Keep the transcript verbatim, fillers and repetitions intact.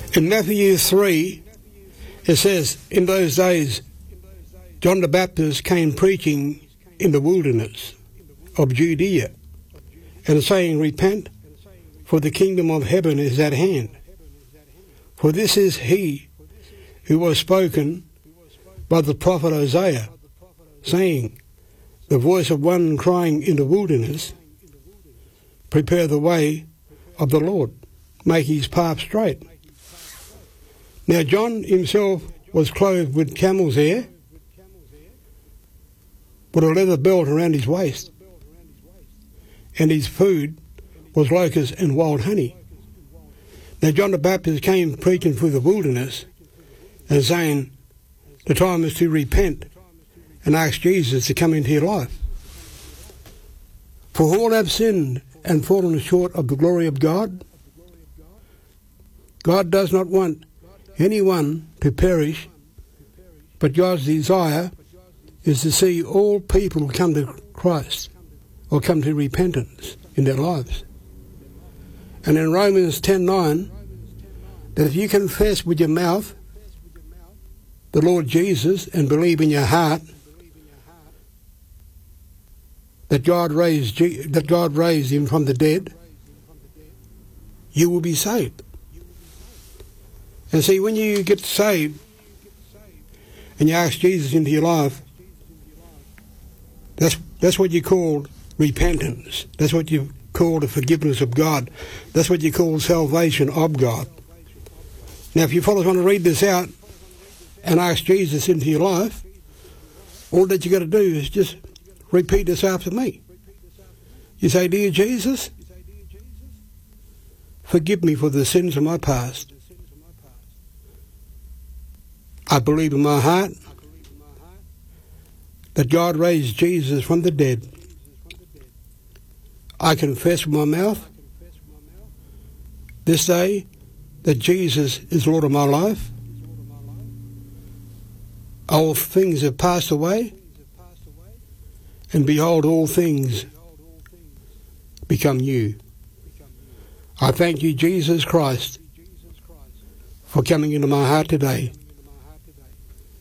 In Matthew three, it says, in those days, John the Baptist came preaching in the wilderness of Judea and saying, repent, for the kingdom of heaven is at hand. For this is he who was spoken by the prophet Isaiah, saying, the voice of one crying in the wilderness, prepare the way of the Lord, make his path straight. Now John himself was clothed with camel's hair, with a leather belt around his waist, and his food was locusts and wild honey. Now John the Baptist came preaching through the wilderness and saying, the time is to repent and ask Jesus to come into your life. For all have sinned and fallen short of the glory of God. God does not want anyone to perish, but God's desire is to see all people come to Christ or come to repentance in their lives. And in Romans ten nine, that if you confess with your mouth the Lord Jesus and believe in your heart that God raised that God raised him from the dead, you will be saved. And see, when you get saved and you ask Jesus into your life, that's that's what you call repentance. That's what you call the forgiveness of God. That's what you call salvation of God. Now, if you fellows want to read this out and ask Jesus into your life, all that you got to do is just repeat this after me. You say, dear Jesus, forgive me for the sins of my past. I believe in my heart that God raised Jesus from the dead. I confess with my mouth this day that Jesus is Lord of my life. All things have passed away, and behold, all things become new. I thank you, Jesus Christ, for coming into my heart today.